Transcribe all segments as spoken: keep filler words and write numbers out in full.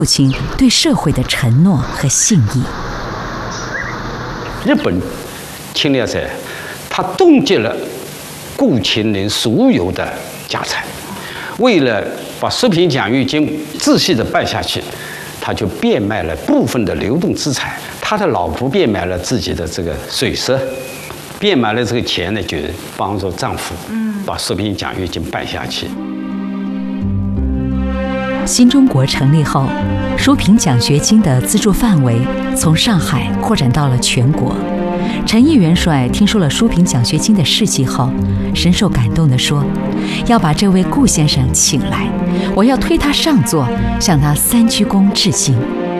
父亲对社会的承诺和信义。 日本侵略者，他冻结了顾庆龄所有的家产，为了把食品奖学金仔细的办下去，他就变卖了部分的流动资产。他的老婆变卖了自己的这个水蛇，变卖了这个钱呢，就帮助丈夫把食品奖学金办下去。 新中国成立后，书评奖学金的资助范围从上海扩展到了全国。陈毅元帅听说了书评奖学金的事迹后，深受感动地说：“要把这位顾先生请来，我要推他上座，向他三鞠躬致敬。”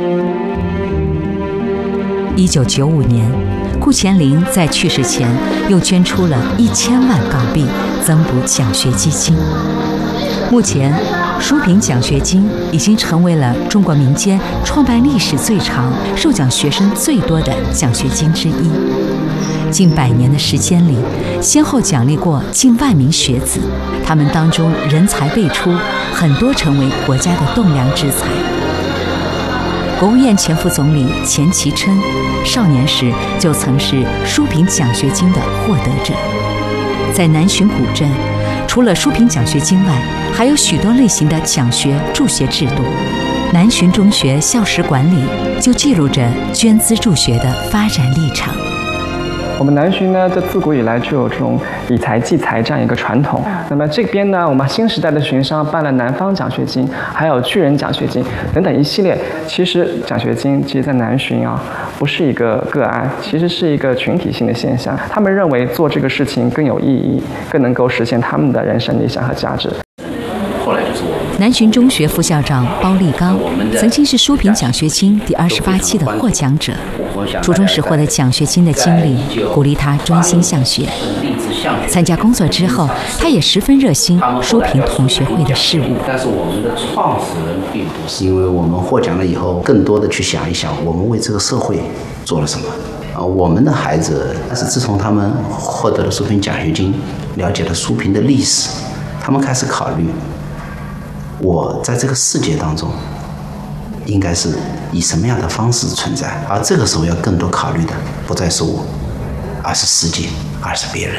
一九九五年，顾乾龄在去世前又捐出了一千万港币增补奖学基金。目前，书评奖学金已经成为了中国民间创办历史最长、受奖学生最多的奖学金之一。近百年的时间里，先后奖励过近万名学子，他们当中人才辈出，很多成为国家的栋梁之才。国务院前副总理钱其琛少年时就曾是书评奖学金的获得者。在南浔古镇，除了书评奖学金外，还有许多类型的奖学助学制度。南浔中学校史馆里就记录着捐资助学的发展历程。 我们南浔呢，这自古以来就有这种以财济财这样一个传统。那么这边呢，我们新时代的学商办了南方奖学金，还有巨人奖学金等等一系列。其实奖学金，其实在南浔啊，不是一个个案，其实是一个群体性的现象。他们认为做这个事情更有意义，更能够实现他们的人生理想和价值。 南浔中学副校长包立刚曾经是书评奖学金第二十八期的获奖者。初中时获得奖学金的经历鼓励他专心向学。参加工作之后，他也十分热心书评同学会的事务。 但是我们的创始人并不是，因为我们获奖了以后，更多的去想一想，我们为这个社会做了什么。啊，我们的孩子是自从他们获得了书评奖学金，了解了书评的历史，他们开始考虑，我在这个世界当中应该是以什么样的方式存在，而这个时候要更多考虑的不再是我，而是世界，而是别人。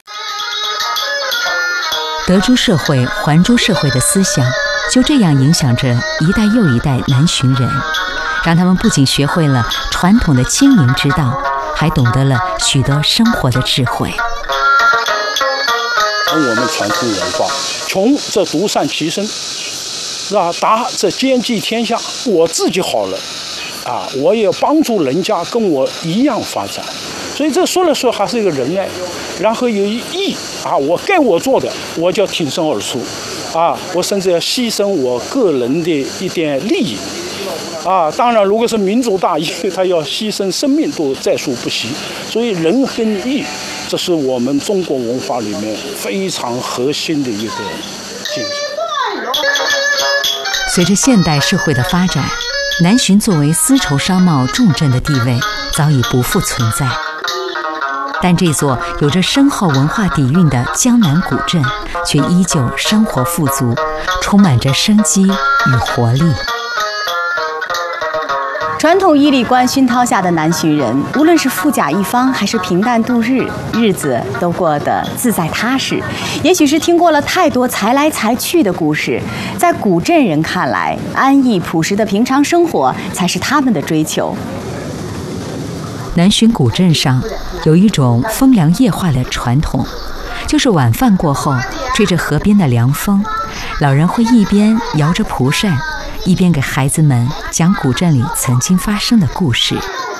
德诸社会、还诸社会的思想就这样影响着一代又一代南浔人，让他们不仅学会了传统的经营之道，还懂得了许多生活的智慧。 我们传统文化，穷则独善其身，是吧？达则兼济天下。我自己好了，啊，我也帮助人家跟我一样发展。所以这说来说还是一个仁爱，然后有义啊，我该我做的，我就要挺身而出，啊，我甚至要牺牲我个人的一点利益，啊，当然如果是民族大义，他要牺牲生命都在所不惜。所以仁和义，这是我们中国文化里面非常核心的一个精神。 随着现代社会的发展，南浔作为丝绸商贸重镇的地位早已不复存在。但这座有着深厚文化底蕴的江南古镇，却依旧生活富足，充满着生机与活力。 传统义理观熏陶下的南浔人，无论是富甲一方还是平淡度日，日子都过得自在踏实。也许是听过了太多财来财去的故事，在古镇人看来，安逸朴实的平常生活才是他们的追求。 南浔古镇上有一种风凉夜话的传统，就是晚饭过后，吹着河边的凉风，老人会一边摇着蒲扇，一边给孩子们讲古镇里曾经发生的故事。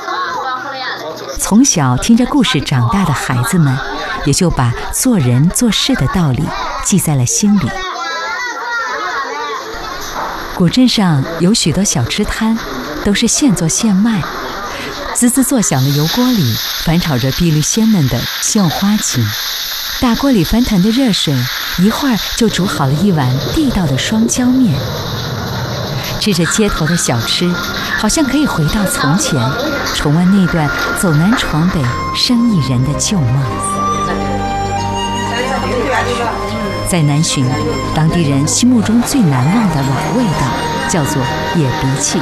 从小听着故事长大的孩子们，也就把做人做事的道理记在了心里。古镇上有许多小吃摊，都是现做现卖。滋滋作响的油锅里翻炒着碧绿鲜嫩的绣花锦，大锅里翻腾的热水一会儿就煮好了一碗地道的双椒面。吃着街头的小吃，好像可以回到从前，重温那段走南闯北生意人的旧梦。在南浔，当地人心目中最难忘的老味道叫做野鼻碛。